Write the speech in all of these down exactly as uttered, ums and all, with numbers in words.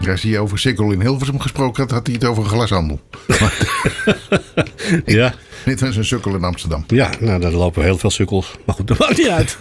Als hij over Sikkel in Hilversum gesproken had, had hij het over een glashandel. Ja. Dit was een sukkel in Amsterdam. Ja, nou, daar lopen heel veel sukkels. Maar goed, dat maakt niet uit.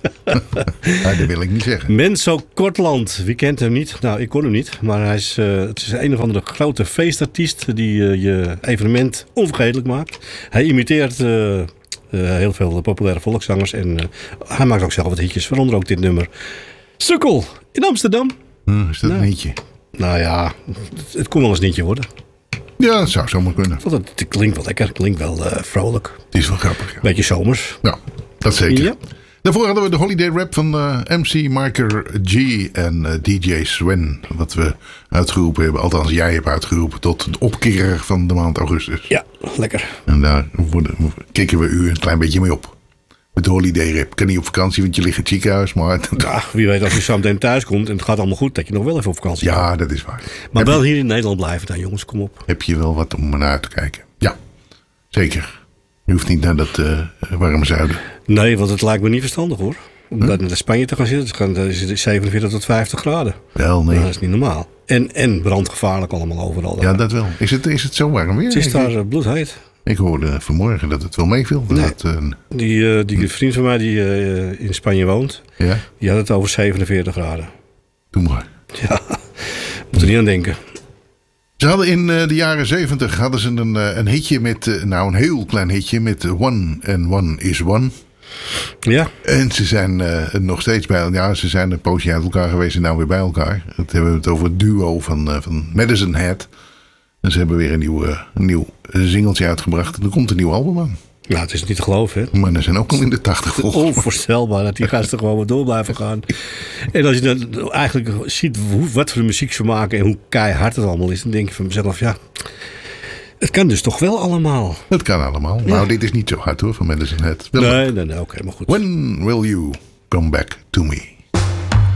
Ja, dat wil ik niet zeggen. Menzo Kortland, wie kent hem niet? Nou, ik kon hem niet. Maar hij is, uh, het is een of andere grote feestartiest die uh, je evenement onvergetelijk maakt. Hij imiteert uh, uh, heel veel populaire volkszangers. En uh, hij maakt ook zelf wat hitjes, waaronder ook dit nummer. Sukkel in Amsterdam. Hm, is dat nou, een nietje? Nou ja, het, het kon wel eens nietje worden. Ja, dat zou zomaar kunnen. Want het, het klinkt wel lekker, het klinkt wel uh, vrolijk. Het is wel grappig. Ja. Beetje zomers. Ja, dat zeker. Ja. Daarvoor hadden we de Holiday Rap van uh, M C Marker G en uh, D J Sven. Wat we uitgeroepen hebben, althans jij hebt uitgeroepen, tot het opkerer van de maand augustus. Ja, lekker. En daar worden, kikken we u een klein beetje mee op. Met de Holiday Rap. Kan niet op vakantie, want je ligt in het ziekenhuis. Maar ja, wie weet als je zo meteen thuis komt en het gaat allemaal goed, dat je nog wel even op vakantie ja, gaat. dat is waar. Maar heb wel je, hier in Nederland blijven dan, jongens, kom op. Heb je wel wat om naar uit te kijken? Ja, zeker. Je hoeft niet naar dat uh, warme zuiden. Nee, want het lijkt me niet verstandig hoor. Om huh? naar Spanje te gaan zitten, dan is het zevenenveertig tot vijftig graden. Wel, nee. Nou, dat is niet normaal. En, en brandgevaarlijk allemaal overal. Ja, dat wel. Is het, is het zo warm weer? Het is daar uh, bloedheet. Ik hoorde vanmorgen dat het wel meeviel. Nee. Dat, uh, die, uh, die vriend van mij die uh, in Spanje woont, ja? die had het over zevenenveertig graden. Doe maar. Ja, moet er niet aan denken. Ze hadden in uh, de jaren zeventig hadden ze een, uh, een hitje met, uh, nou een heel klein hitje met One and One is One. Ja. En ze zijn uh, nog steeds bij elkaar. Ja, ze zijn een poosje uit elkaar geweest en nou weer bij elkaar. Dat hebben we het over het duo van, uh, van Medicine Hat. En ze hebben weer een nieuw, uh, een nieuw singeltje uitgebracht. En er komt een nieuw album aan. Nou, het is niet te geloven, hè? Maar ze zijn ook al in de tachtig volgens. Onvoorstelbaar dat die gasten gewoon weer door blijven gaan. En als je dan eigenlijk ziet hoe, wat voor muziek ze maken en hoe keihard het allemaal is, dan denk je van mezelf, ja, het kan dus toch wel allemaal. Het kan allemaal. Ja. Nou, dit is niet zo hard hoor, van Medicine Hat. Nee, nee, nee, oké, okay, maar goed. When will you come back to me?